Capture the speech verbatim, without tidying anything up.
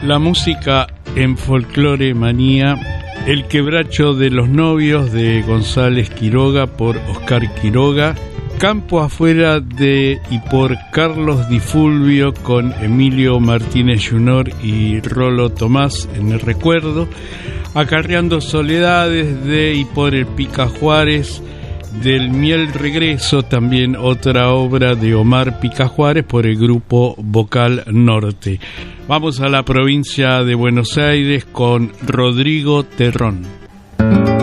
La música en Folclore Manía, El quebracho de los novios de González Quiroga por Oscar Quiroga, Campo afuera de y por Carlos Di Fulvio con Emilio Martínez junior y Rolo Tomás en el recuerdo, Acarreando soledades de y por el Pica Juárez, del Miel Regreso, también otra obra de Omar Pica Juárez por el grupo Vocal Norte. Vamos a la provincia de Buenos Aires con Rodrigo Terrón.